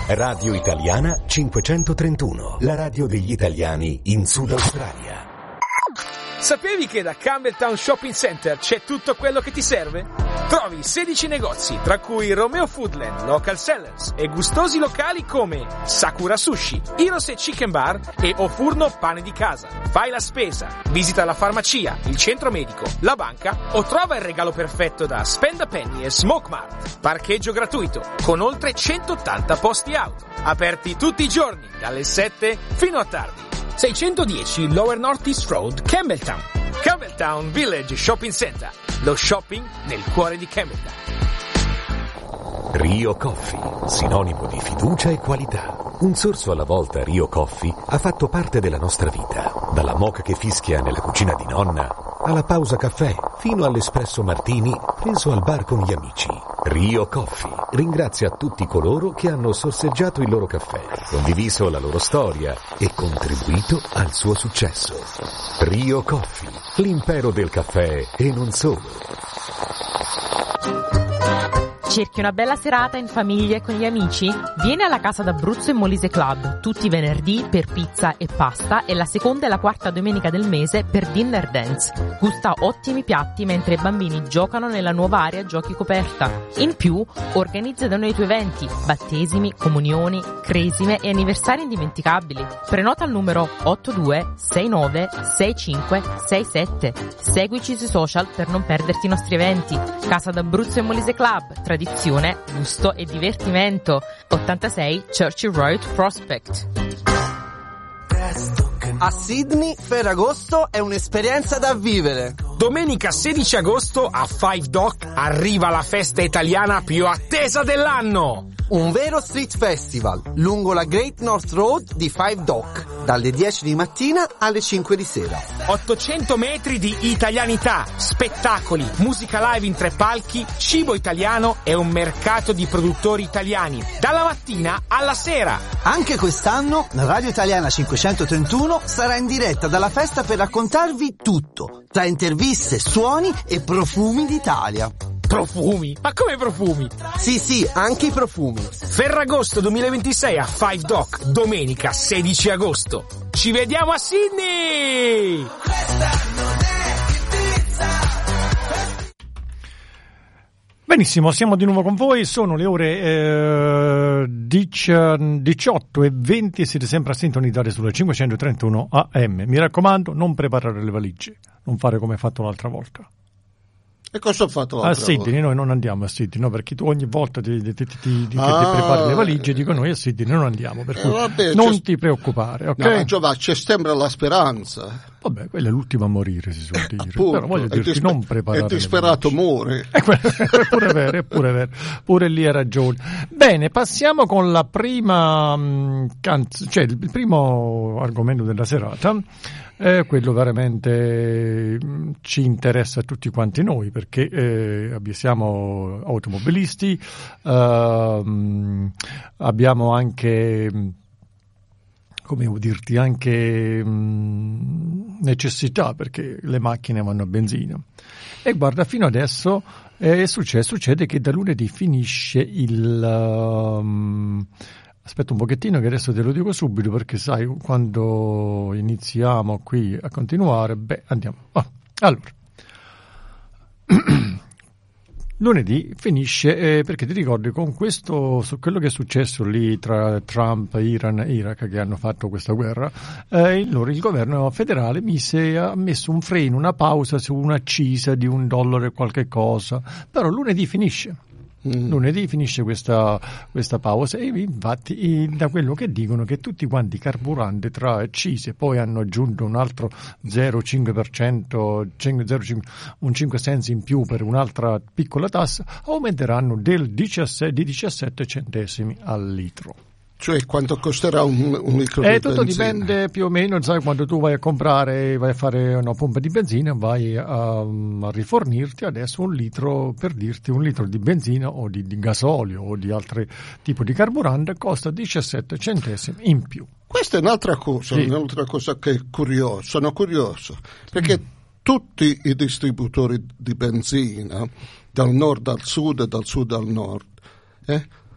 Radio Italiana 531, la radio degli italiani in Sud Australia. Sapevi che da Campbelltown Shopping Center c'è tutto quello che ti serve? Trovi 16 negozi, tra cui Romeo Foodland, Local Sellers e gustosi locali come Sakura Sushi, Hirose Chicken Bar e O Furno Pane di Casa. Fai la spesa, visita la farmacia, il centro medico, la banca o trova il regalo perfetto da Spend a Penny e Smoke Mart. Parcheggio gratuito, con oltre 180 posti auto. Aperti tutti i giorni, dalle 7 fino a tardi. 610 Lower North East Road, Campbelltown. Campbelltown Village Shopping Center. Lo shopping nel cuore di Campbelltown. Rio Coffee, sinonimo di fiducia e qualità. Un sorso alla volta Rio Coffee ha fatto parte della nostra vita. Dalla moka che fischia nella cucina di nonna, alla pausa caffè, fino all'espresso martini preso al bar con gli amici. Rio Coffee ringrazia tutti coloro che hanno sorseggiato il loro caffè, condiviso la loro storia e contribuito al suo successo. Rio Coffee, l'impero del caffè e non solo. Cerchi una bella serata in famiglia e con gli amici? Vieni alla Casa d'Abruzzo e Molise Club, tutti i venerdì per pizza e pasta e la seconda e la quarta domenica del mese per dinner dance. Gusta ottimi piatti mentre i bambini giocano nella nuova area giochi coperta. In più, organizza da noi i tuoi eventi, battesimi, comunioni, cresime e anniversari indimenticabili. Prenota al numero 82696567. Seguici sui social per non perderti i nostri eventi. Casa d'Abruzzo e Molise Club, tradizione, gusto e divertimento. 86 Churchill Road, Prospect. A Sydney, Ferragosto è un'esperienza da vivere. Domenica 16 agosto a Five Dock arriva la festa italiana più attesa dell'anno. Un vero street festival lungo la Great North Road di Five Dock, dalle 10 di mattina alle 5 di sera. 800 metri di italianità, spettacoli, musica live in 3 palchi, cibo italiano e un mercato di produttori italiani, dalla mattina alla sera. Anche quest'anno la Radio Italiana 531 sarà in diretta dalla festa per raccontarvi tutto, tra interviste, suoni e profumi d'Italia. Profumi? Ma come profumi? Sì, anche i profumi. Ferragosto 2026 a Five Dock, domenica 16 agosto. Ci vediamo a Sydney! Benissimo, siamo di nuovo con voi, sono le ore 18:20 e siete sempre a sintonizzare sulle 531 AM. Mi raccomando, non preparare le valigie, non fare come hai fatto l'altra volta. E cosa ho fatto l'altra a Sydney volta? Noi non andiamo a Sydney, no, perché tu ogni volta ti prepari le valigie, dico noi a Sydney non andiamo, per cui vabbè, non ti preoccupare, ok? No, Giovanni, c'è sempre la speranza. Vabbè, quella è l'ultima a morire, si suol dire. Appunto, però voglio dirti, non preparare. È disperato muore. È pure vero, pure lì hai ragione. Bene, passiamo con la prima cioè il primo argomento della serata. Quello veramente ci interessa a tutti quanti noi, perché siamo automobilisti, abbiamo anche, come devo dirti, anche necessità, perché le macchine vanno a benzina. E guarda, fino adesso succede che da lunedì finisce aspetta un pochettino che adesso te lo dico subito, perché sai, quando iniziamo qui a continuare, andiamo. Allora, lunedì finisce, perché ti ricordi con su quello che è successo lì tra Trump, Iran e Iraq, che hanno fatto questa guerra, il governo federale ha messo un freno, una pausa su un'accisa di $1 e qualche cosa, però lunedì finisce. Lunedì finisce questa pausa, e infatti da quello che dicono che tutti quanti i carburanti tra accise, poi hanno aggiunto un altro 0,5%, un 5 cents in più per un'altra piccola tassa, aumenteranno di 17 centesimi al litro. Cioè quanto costerà un litro di benzina? Tutto dipende più o meno, sai, quando tu vai a fare una pompa di benzina, vai a rifornirti adesso un litro di benzina o di gasolio o di altri tipi di carburante, costa 17 centesimi in più. Questa è un'altra cosa, sì. Un'altra cosa che è sono curioso, perché tutti i distributori di benzina, dal nord al sud e dal sud al nord,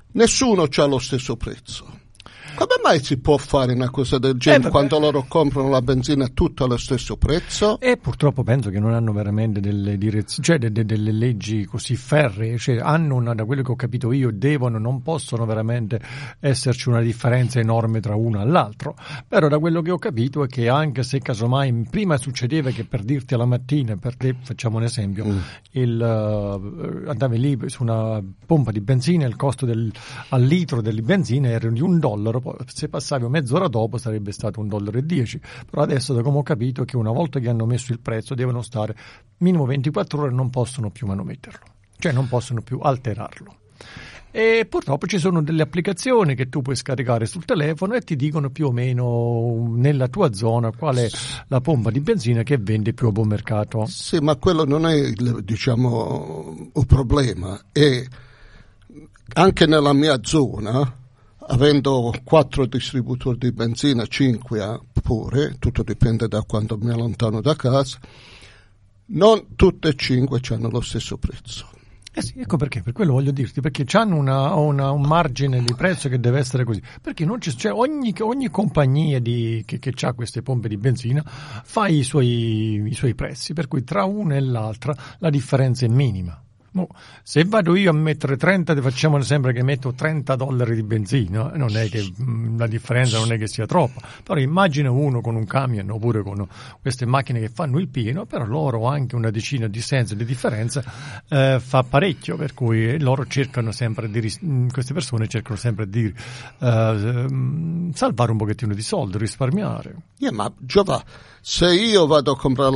nessuno c'ha lo stesso prezzo. Come mai si può fare una cosa del genere quando loro comprano la benzina tutta allo stesso prezzo? E purtroppo penso che non hanno veramente delle delle leggi così ferree, cioè hanno da quello che ho capito io, non possono veramente esserci una differenza enorme tra uno e l'altro. Però da quello che ho capito è che anche se casomai prima succedeva che per dirti alla mattina, per te facciamo un esempio, andavi lì su una pompa di benzina, il costo al litro della benzina era di $1. Se passavi mezz'ora dopo sarebbe stato $1.10, però adesso da come ho capito che una volta che hanno messo il prezzo devono stare minimo 24 ore, non possono più manometterlo, cioè non possono più alterarlo. E purtroppo ci sono delle applicazioni che tu puoi scaricare sul telefono e ti dicono più o meno nella tua zona qual è la pompa di benzina che vende più a buon mercato. Sì, ma quello non è un problema, e anche nella mia zona, avendo 4 distributori di benzina, 5 pure, tutto dipende da quando mi allontano da casa, non tutte e 5 hanno lo stesso prezzo. Sì, ecco perché, per quello voglio dirti, perché hanno un margine di prezzo che deve essere così, perché non c'è ogni compagnia che ha queste pompe di benzina fa i suoi prezzi, per cui tra una e l'altra la differenza è minima. Se vado io a mettere 30, facciamo sempre che metto $30 di benzina, non è che la differenza non è che sia troppa, però immagina uno con un camion oppure con queste macchine che fanno il pieno, però loro anche una decina di cents di differenza fa parecchio, per cui loro cercano sempre queste persone cercano sempre di salvare un pochettino di soldi, risparmiare. Ma Giova, se io vado a comprare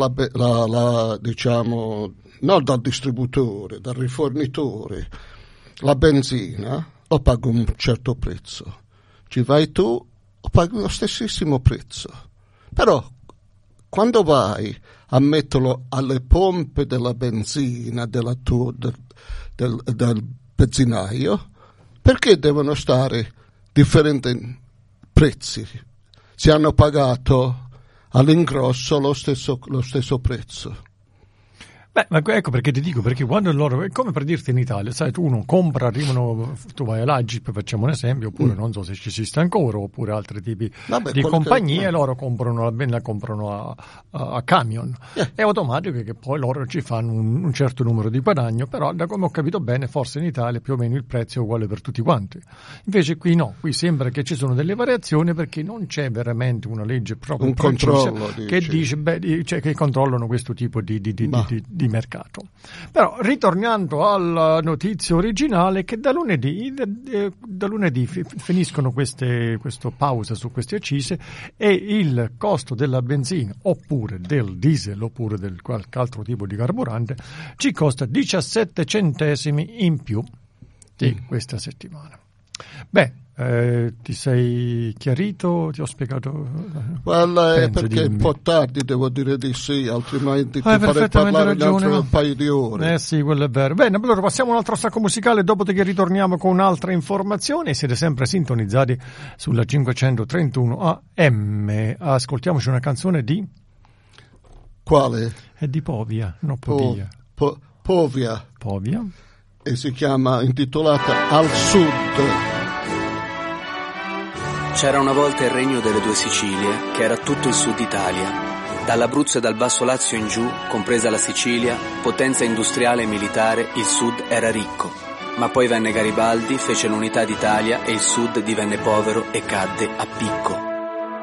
non dal distributore, dal rifornitore, la benzina, lo pago un certo prezzo. Ci vai tu, lo paghi lo stessissimo prezzo. Però, quando vai a metterlo alle pompe della benzina del benzinaio, perché devono stare differenti prezzi? Si hanno pagato all'ingrosso lo stesso prezzo. Beh, ma ecco perché ti dico, perché quando loro, è come per dirti in Italia, sai, tu uno compra, tu vai all'Agip, facciamo un esempio, oppure non so se ci esiste ancora, oppure altri tipi di compagnie, loro comprano a camion. È automatico che poi loro ci fanno un certo numero di guadagno, però da come ho capito bene, forse in Italia più o meno il prezzo è uguale per tutti quanti. Invece qui no, qui sembra che ci sono delle variazioni perché non c'è veramente una legge proprio un controllo che dice, cioè che controllano questo tipo di mercato. Però ritornando alla notizia originale, che da lunedì finiscono questa pausa su queste accise e il costo della benzina oppure del diesel oppure del qualche altro tipo di carburante ci costa 17 centesimi in più di questa settimana. Beh, ti sei chiarito? Ti ho spiegato? Guarda, perché è un po' tardi, devo dire di sì, altrimenti ti farei parlare un paio di ore. Sì, quello è vero. Bene, allora passiamo un altro stacco musicale, dopodiché ritorniamo con un'altra informazione. Siete sempre sintonizzati sulla 531 AM. Ascoltiamoci una canzone di... Quale? È di Povia, no Povia. Povia. E si chiama, intitolata Al Sud. C'era una volta il regno delle 2 Sicilie, che era tutto il sud Italia. Dall'Abruzzo e dal Basso Lazio in giù, compresa la Sicilia, potenza industriale e militare, il sud era ricco. Ma poi venne Garibaldi, fece l'unità d'Italia e il sud divenne povero e cadde a picco.